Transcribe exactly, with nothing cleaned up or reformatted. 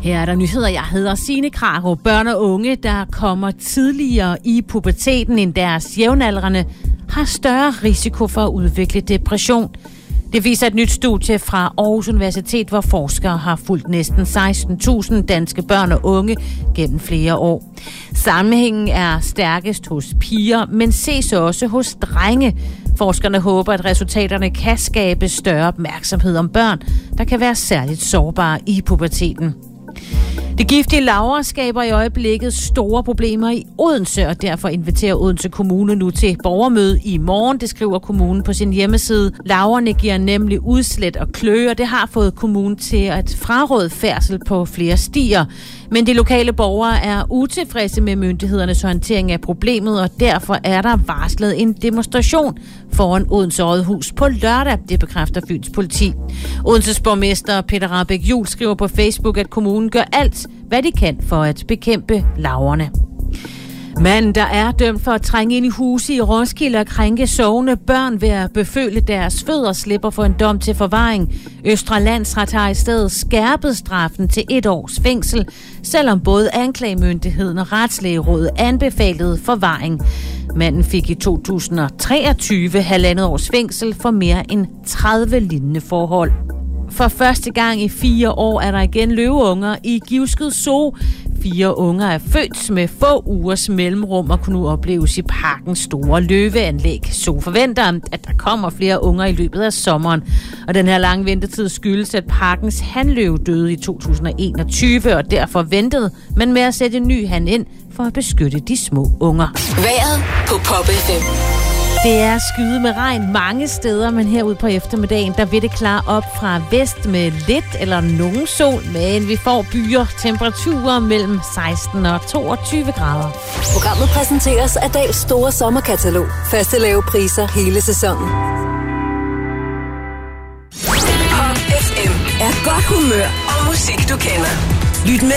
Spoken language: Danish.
Her er der nyheder. Jeg hedder Signe Krarup. Børn og unge, der kommer tidligere i puberteten end deres jævnaldrende, har større risiko for at udvikle depression. Det viser et nyt studie fra Aarhus Universitet, hvor forskere har fulgt næsten seksten tusind danske børn og unge gennem flere år. Sammenhængen er stærkest hos piger, men ses også hos drenge. Forskerne håber, at resultaterne kan skabe større opmærksomhed om børn, der kan være særligt sårbare i puberteten. Det giftige laver skaber i øjeblikket store problemer i Odense, og derfor inviterer Odense Kommune nu til borgermøde i morgen. Det skriver kommunen på sin hjemmeside. Laverne giver nemlig udslæt og kløe, og det har fået kommunen til at fraråde færdsel på flere stier. Men de lokale borgere er utilfredse med myndighedernes håndtering af problemet, og derfor er der varslet en demonstration foran Odense Rådhus på lørdag, det bekræfter Fyns politi. Odenses borgmester Peter Rahbæk Juhl skriver på Facebook, at kommunen gør alt, hvad de kan for at bekæmpe laverne. Manden, der er dømt for at trænge ind i huse i Roskilde og krænke sovende børn ved at beføle deres fødder, slipper for en dom til forvaring. Østre Landsret har i stedet skærpet straffen til et års fængsel, selvom både anklagemyndigheden og Retslægerådet anbefalede forvaring. Manden fik i to tusind og treogtyve halvandet års fængsel for mere end tredive lignende forhold. For første gang i fire år er der igen løveunger i Givskud Zoo. Fire unger er født med få ugers mellemrum og kunne nu opleves i parkens store løveanlæg. Så forventer, at der kommer flere unger i løbet af sommeren. Og den her lange ventetid skyldes, at parkens hanløve døde i to tusind og enogtyve, og derfor ventede man med at sætte en ny han ind for at beskytte de små unger. Vejret på Pop F M. Det er skyet med regn mange steder, men herude på eftermiddagen, der vil det klare op fra vest med lidt eller nogen sol, men vi får byer, temperaturer mellem seksten og toogtyve grader. Programmet præsenteres af Dahls store sommerkatalog. Faste lave priser hele sæsonen. Pop F M er godt humør og musik, du kender. Lyt med